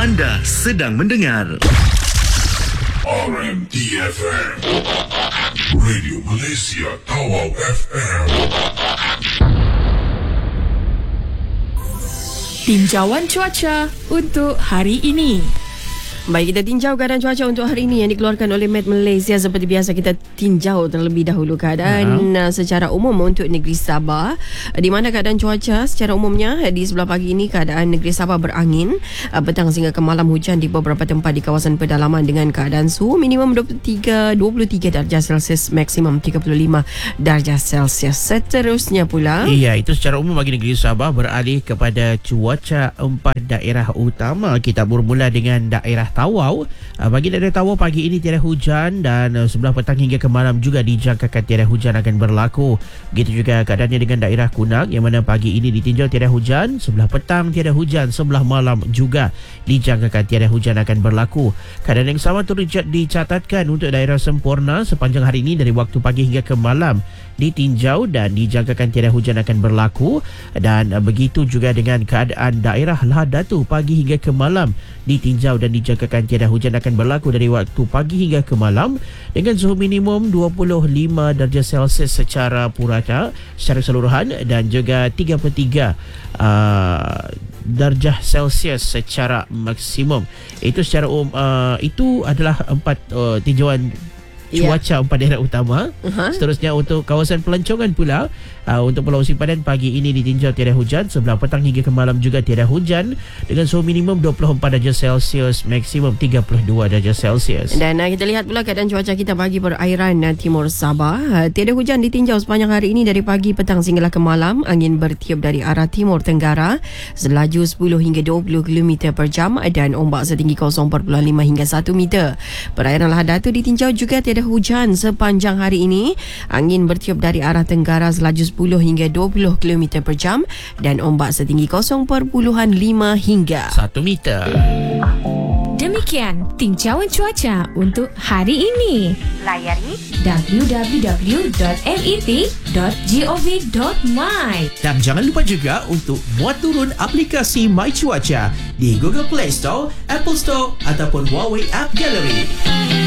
Anda sedang mendengar RMDFM Radio Malaysia Tawau FM. Tinjauan cuaca untuk hari ini. Baik, kita tinjau keadaan cuaca untuk hari ini yang dikeluarkan oleh Met Malaysia. Seperti biasa, kita tinjau terlebih dahulu keadaan secara umum untuk negeri Sabah, di mana keadaan cuaca secara umumnya di sebelah pagi ini keadaan negeri Sabah berangin, petang sehingga ke malam hujan di beberapa tempat di kawasan pedalaman dengan keadaan suhu minimum 23 darjah Celsius, maksimum 35 darjah Celsius. Seterusnya pula, iya, itu secara umum bagi negeri Sabah. Beralih kepada cuaca 4 daerah utama, kita bermula dengan daerah Tawau. Bagi daerah Tawau, pagi ini tiada hujan dan sebelah petang hingga ke malam juga dijangkakan tiada hujan akan berlaku. Begitu juga keadaannya dengan daerah Kunang, yang mana pagi ini ditinjau tiada hujan, sebelah petang tiada hujan, sebelah malam juga dijangkakan tiada hujan akan berlaku. Keadaan yang sama turut dicatatkan untuk daerah Semporna sepanjang hari ini dari waktu pagi hingga ke malam ditinjau dan dijangkakan tiada hujan akan berlaku. Dan begitu juga dengan keadaan daerah Lahad Datu, pagi hingga ke malam ditinjau dan dijangkakan tiada hujan akan berlaku dari waktu pagi hingga ke malam dengan suhu minimum 25 darjah Celsius secara purata secara keseluruhan dan juga 33 darjah Celsius secara maksimum. Itu secara itu adalah 4 tinjauan cuaca 4 daerah utama. Seterusnya untuk kawasan pelancongan pula, untuk Pulau Simpadan pagi ini ditinjau tiada hujan, sebelah petang hingga ke malam juga tiada hujan dengan suhu minimum 24 darjah Celsius, maksimum 32 darjah Celsius. Dan kita lihat pula keadaan cuaca kita bagi perairan timur Sabah. Tiada hujan ditinjau sepanjang hari ini dari pagi, petang sehinggalah ke malam. Angin bertiup dari arah timur tenggara selaju 10 hingga 20 km per jam dan ombak setinggi 0.5 hingga 1 meter. Perairan Lahad Datu ditinjau juga tiada hujan sepanjang hari ini. Angin bertiup dari arah tenggara selaju 10 hingga 20 km per jam dan ombak setinggi 0.5 hingga 1 meter. Demikian tinjauan cuaca untuk hari ini. Layari www.met.gov.my. Dan jangan lupa juga untuk muat turun aplikasi My Cuaca di Google Play Store, Apple Store ataupun Huawei App Gallery.